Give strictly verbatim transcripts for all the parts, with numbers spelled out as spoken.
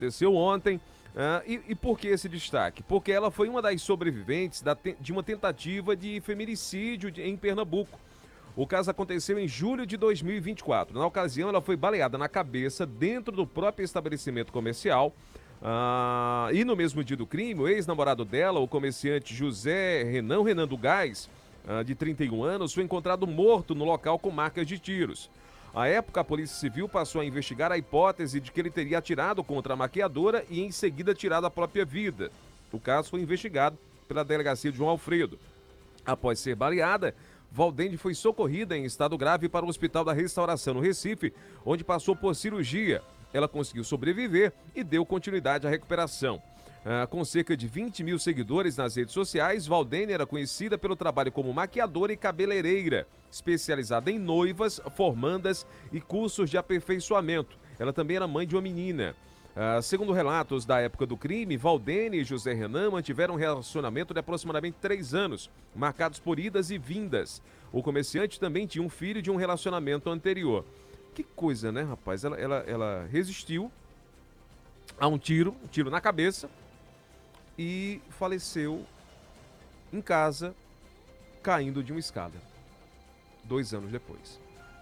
Aconteceu ontem. Uh, e, e por que esse destaque? Porque ela foi uma das sobreviventes da te- de uma tentativa de feminicídio de, em Pernambuco. O caso aconteceu em julho de dois mil e vinte e quatro. Na ocasião, ela foi baleada na cabeça dentro do próprio estabelecimento comercial. Uh, e no mesmo dia do crime, o ex-namorado dela, o comerciante José Renan Renan do Gás, uh, de trinta e um anos, foi encontrado morto no local com marcas de tiros. À época, a Polícia Civil passou a investigar a hipótese de que ele teria atirado contra a maquiadora e em seguida tirado a própria vida. O caso foi investigado pela delegacia de João Alfredo. Após ser baleada, Valdende foi socorrida em estado grave para o Hospital da Restauração no Recife, onde passou por cirurgia. Ela conseguiu sobreviver e deu continuidade à recuperação. Ah, com cerca de vinte mil seguidores nas redes sociais, Valdene era conhecida pelo trabalho como maquiadora e cabeleireira, especializada em noivas, formandas e cursos de aperfeiçoamento. Ela também era mãe de uma menina. Ah, segundo relatos da época do crime, Valdene e José Renan mantiveram um relacionamento de aproximadamente três anos, marcados por idas e vindas. O comerciante também tinha um filho de um relacionamento anterior. Que coisa, né, rapaz? Ela, ela, ela resistiu a um tiro, um tiro na cabeça, e faleceu em casa, caindo de uma escada, dois anos depois.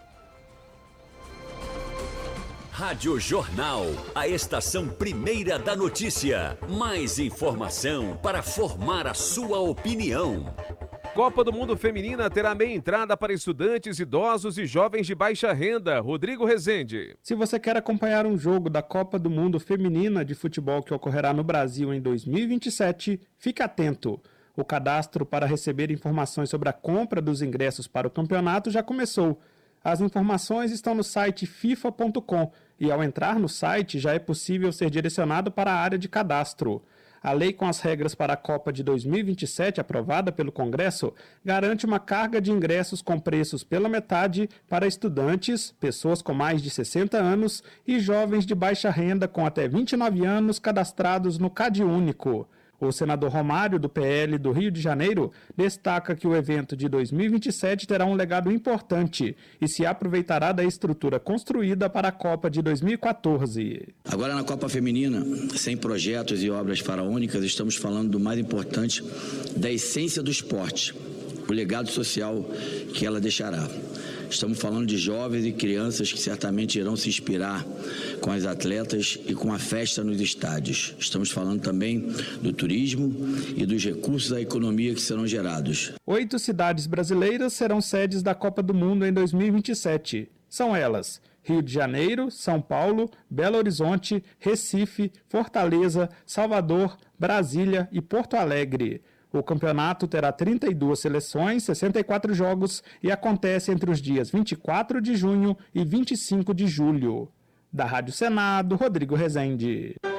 Rádio Jornal, a estação primeira da notícia. Mais informação para formar a sua opinião. Copa do Mundo Feminina terá meia entrada para estudantes, idosos e jovens de baixa renda. Rodrigo Rezende. Se você quer acompanhar um jogo da Copa do Mundo Feminina de futebol que ocorrerá no Brasil em dois mil e vinte e sete, fique atento. O cadastro para receber informações sobre a compra dos ingressos para o campeonato já começou. As informações estão no site fifa ponto com e, ao entrar no site, já é possível ser direcionado para a área de cadastro. A lei com as regras para a Copa de dois mil e vinte e sete, aprovada pelo Congresso, garante uma carga de ingressos com preços pela metade para estudantes, pessoas com mais de sessenta anos e jovens de baixa renda com até vinte e nove anos cadastrados no CadÚnico. O senador Romário, do P L do Rio de Janeiro, destaca que o evento de dois mil e vinte e sete terá um legado importante e se aproveitará da estrutura construída para a Copa de dois mil e quatorze. Agora, na Copa Feminina, sem projetos e obras faraônicas, estamos falando do mais importante, da essência do esporte, o legado social que ela deixará. Estamos falando de jovens e crianças que certamente irão se inspirar com as atletas e com a festa nos estádios. Estamos falando também do turismo e dos recursos da economia que serão gerados. Oito cidades brasileiras serão sedes da Copa do Mundo em dois mil e vinte e sete. São elas: Rio de Janeiro, São Paulo, Belo Horizonte, Recife, Fortaleza, Salvador, Brasília e Porto Alegre. O campeonato terá trinta e duas seleções, sessenta e quatro jogos e acontece entre os dias vinte e quatro de junho e vinte e cinco de julho. Da Rádio Senado, Rodrigo Rezende.